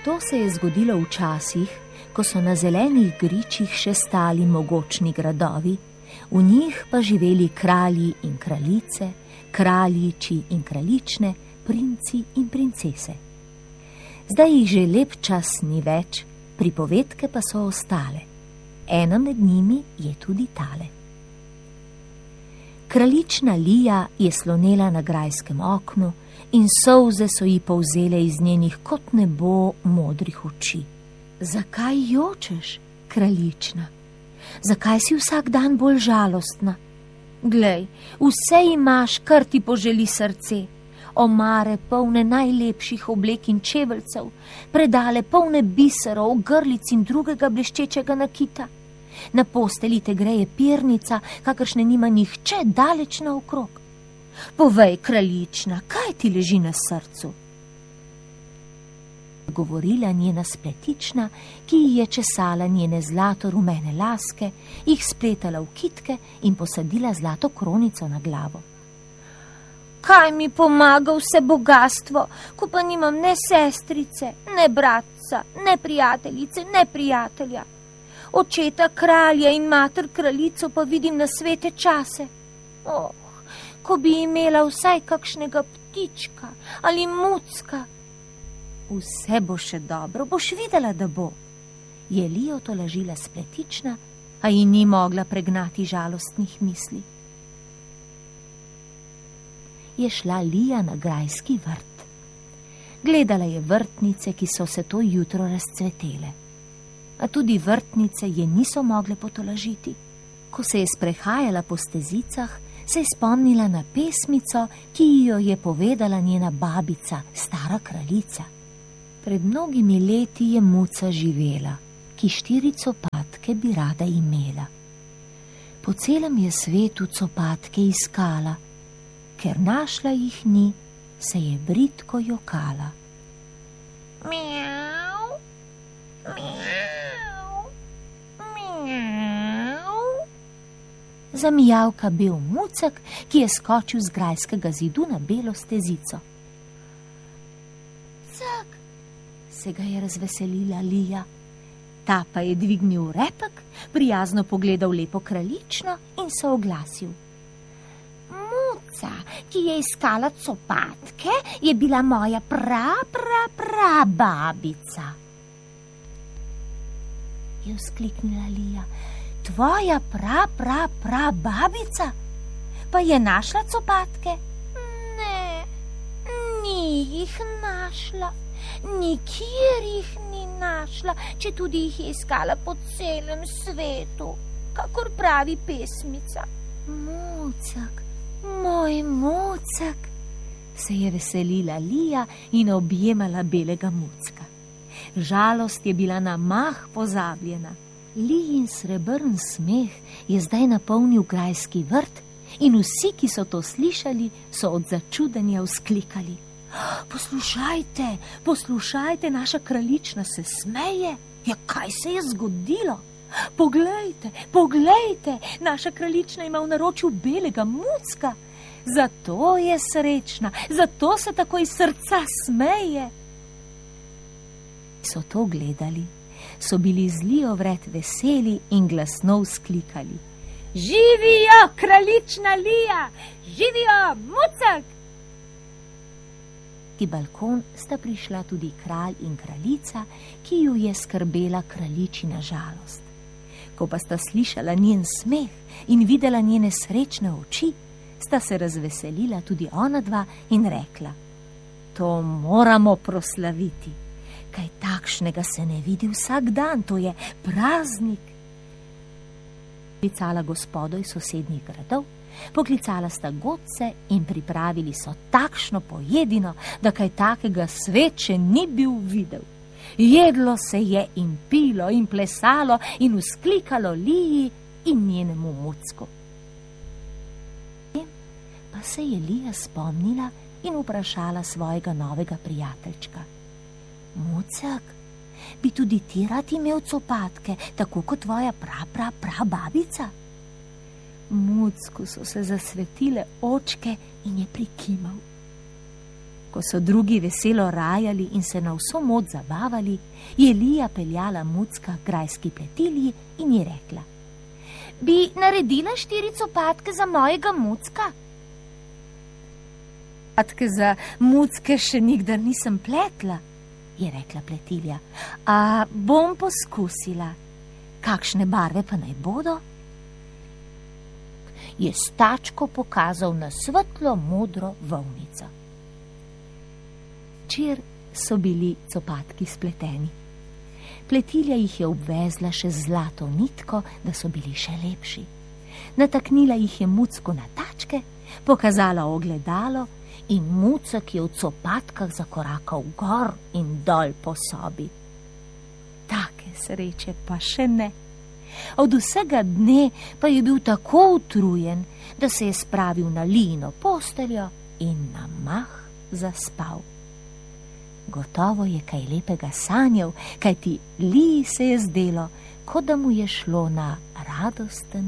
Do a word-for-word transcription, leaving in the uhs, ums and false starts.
To se je zgodilo včasih, ko so na zelenih gričih še stali mogočni gradovi, v njih pa živeli kralji in kraljice, kraljiči in kraljične, princi in princese. Zdaj jih že lep čas ni več, pripovedke pa so ostale. Ena med njimi je tudi tale. Kraljična Lija je slonela na grajskem oknu in solze so ji povzele iz njenih kot nebo modrih oči. Zakaj jočeš, kraljična? Zakaj si vsak dan bolj žalostna? Glej, vse imaš, kar ti poželi srce. Omare polne najlepših oblek in čeveljcev, predale polne biserov, ogrlic in drugega bleščečega nakita. Na postelji te greje pirnica, kakršne nima nihče daleč naokrog. Povej, kraljična, kaj ti leži na srcu? Govorila njena spletična, ki ji je česala njene zlato rumene laske, jih spletala v kitke in posadila zlato kronico na glavo. Kaj mi pomaga vse bogatstvo, ko pa nimam ne sestrice, ne bratca, ne prijateljice, ne prijatelja. Očeta kralja in mater kraljico pa vidim na svete čase. Oh, ko bi imela vsaj kakšnega ptička ali mucka. Vse bo še dobro, boš videla, da bo. Je Lijo tolažila spletična, a ji ni mogla pregnati žalostnih misli. Je šla Lija na grajski vrt. Gledala je vrtnice, ki so se to jutro razcvetele. A tudi vrtnice je niso mogle potolažiti. Ko se je sprehajala po stezicah, se je spomnila na pesmico, ki ji jo je povedala njena babica, stara kraljica. Pred mnogimi leti je muca živela, ki štiri copatke bi rada imela. Po celem je svetu copatke iskala, ker našla jih ni, se je bridko jokala. Miau, miau, miau. Zamijavka bil mucek, ki je skočil z grajskega zidu na belo stezico. Cak, se ga je razveselila Lija. Ta pa je dvignil repek, prijazno pogledal lepo kraljično in se oglasil. Muca, ki je iskala copatke, je bila moja pra, pra, pra babica. Je vzkliknila Lija. Tvoja pra, pra, pra babica? Pa je našla copatke? Ne, ni jih našla. Nikjer jih ni našla, če tudi jih je iskala po celem svetu, kakor pravi pesmica. Mucek, moj mucek, se je veselila Lija in objemala belega mucka. Žalost je bila na mah pozabljena. Lijin srebrn smeh je zdaj napolnil grajski vrt in vsi, ki so to slišali, so od začudenja vzklikali. Poslušajte, poslušajte, naša kraljična se smeje. Ja, kaj se je zgodilo? Poglejte, poglejte, naša kraljična ima v naročju belega mucka. Zato je srečna, zato se tako iz srca smeje. So to gledali, so bili z Lijo vred veseli in glasno vzklikali. Živijo, kraljična Lija! Živijo, mucek! Ki balkon sta prišla tudi kralj in kraljica, ki ju je skrbela kraljičina žalost. Ko pa sta slišala njen smeh in videla njene srečne oči, sta se razveselila tudi ona dva in rekla: To moramo proslaviti. Kaj takšnega se ne vidi vsak dan, to je praznik. Poklicala gospodo iz sosednjih gradov, poklicala sta godce in pripravili so takšno pojedino, da kaj takega svet še ni bil videl. Jedlo se je in pilo in plesalo in vzklikalo Liji in njenemu mucku. Pa se je Lija spomnila in vprašala svojega novega prijateljčka. Mucek, bi tudi ti rad imel copatke, tako kot tvoja pra, pra, pra babica? Mucku so se zasvetile očke in je prikimal. Ko so drugi veselo rajali in se na vso moč zabavali, je Lija peljala Mucka k grajski pletilji in ji rekla: Bi naredila štiri copatke za mojega Mucka? Copatke za Mucke še nikdar nisem pletla, je rekla pletilja, a bom poskusila. Kakšne barve pa naj bodo? Je s tačko pokazal na svetlo modro volnico. Včer so bili copatki spleteni. Pletilja jih je obvezla še z zlato nitko, da so bili še lepši. Nataknila jih je Mucku na tačke, pokazala ogledalo in Mucek je v copatkah zakorakal gor in dol po sobi. Take sreče pa še ne. Od vsega dne pa je bil tako utrujen, da se je spravil na Lijino posteljo in na mah zaspal. Gotovo je kaj lepega sanjal, kajti Liji se je zdelo, kot da mu je šlo na radosten